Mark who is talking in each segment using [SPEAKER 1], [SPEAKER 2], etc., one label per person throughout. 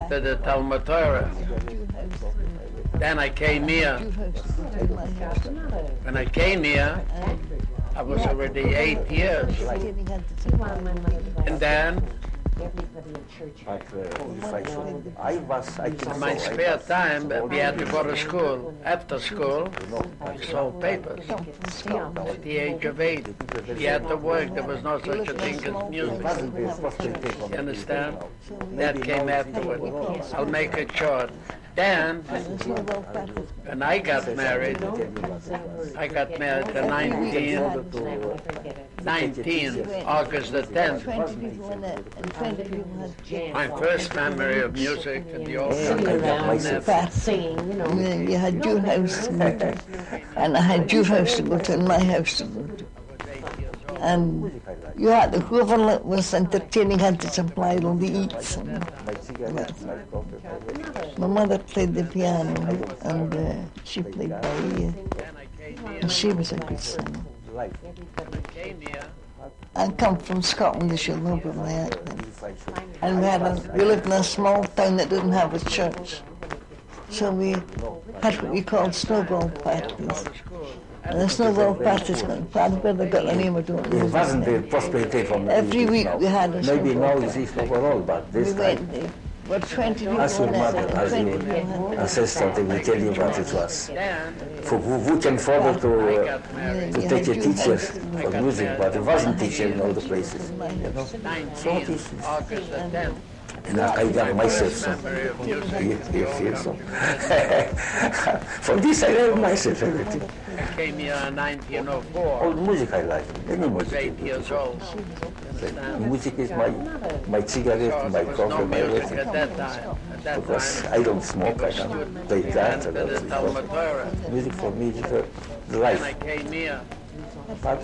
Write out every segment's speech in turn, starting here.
[SPEAKER 1] to the Talmud Torah. Then I came here. When I came here, I was already 8 years. And then, in my spare time, we had to go to school. After school, we sold papers. At the age of 8, we had to work. There was no such a thing as music. You understand? That came afterward. I'll make it short. Then, when I got married on 19 August the 10th. My first memory of music in the old
[SPEAKER 2] singing, you know. You had your house to go to, and I had your house to go to, and my house to go to. And you had whoever was entertaining had to supply all the eats. My mother played the piano, and she played by ear. And she was a good singer. I come from Scotland, as you'll know by my accent. And we lived in a small town that didn't have a church. So we had what we called snowball parties. And the snowball parties, where they got the name, I don't know.
[SPEAKER 3] It wasn't the prosperity from
[SPEAKER 2] every week we had a snowball.
[SPEAKER 3] Maybe now it is overall, but this time.
[SPEAKER 2] What 20 people
[SPEAKER 3] As your mother, as your ancestor, they will tell you what it was. For who can afford to take a teacher of music, but it wasn't teacher in all the places. So it is. And I got myself some. You feel so? For this I learned myself everything.
[SPEAKER 1] I came here in 1904.
[SPEAKER 3] All music I like. Any
[SPEAKER 1] I was
[SPEAKER 3] music.
[SPEAKER 1] 8 years old.
[SPEAKER 3] Music is my cigarette, my coffee,
[SPEAKER 1] No
[SPEAKER 3] my
[SPEAKER 1] music
[SPEAKER 3] everything.
[SPEAKER 1] at that time.
[SPEAKER 3] Because I don't smoke, I can't play that.
[SPEAKER 1] To the Talmud Torah.
[SPEAKER 3] Music for me is the
[SPEAKER 1] When I
[SPEAKER 3] life.
[SPEAKER 1] came here,
[SPEAKER 3] But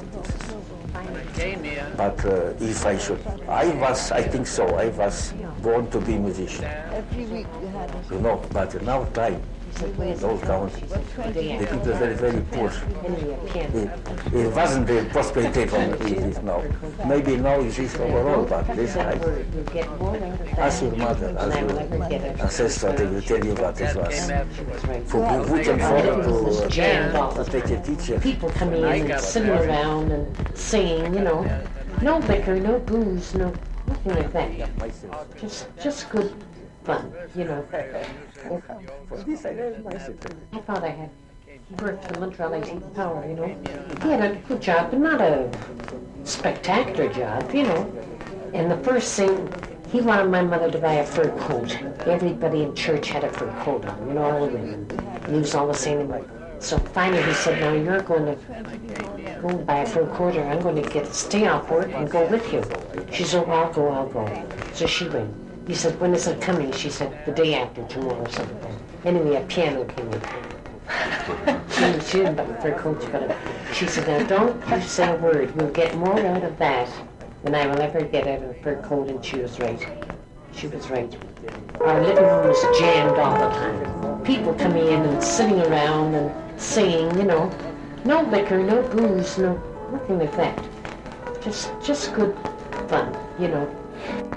[SPEAKER 3] if I should, I think so. I was born to be a musician.
[SPEAKER 2] Every week we had a
[SPEAKER 3] You know, but now time, those towns, the people are very, very poor. It wasn't the prosperity from it is now. Maybe now it is overall, but this time, ask your mother, ask your ancestor, they will tell you what it was. For who can afford to take a teacher?
[SPEAKER 4] People coming in and sitting around and singing, you know. No liquor, no booze, nothing like that. Just good fun, you know.
[SPEAKER 3] For this I learned myself.
[SPEAKER 4] My father had worked for Montreal Electric Power, you know. He had a good job, but not a spectacular job, you know. And the first thing, he wanted my mother to buy a fur coat. Everybody in church had a fur coat on, you know, all the women. He was all the same. So finally he said, now you're going to go buy a fur coat, or I'm going to stay off work and go with you. She said, oh, I'll go. So she went. He said, when is it coming? She said, the day after tomorrow or something. Anyway, a piano came in. she didn't buy a fur coat, but she said, now don't you say a word. You'll get more out of that than I will ever get out of a fur coat. And she was right. She was right. Our living room was jammed all the time. People coming in and sitting around and singing, you know. No liquor, no booze, nothing like that. Just good fun, you know.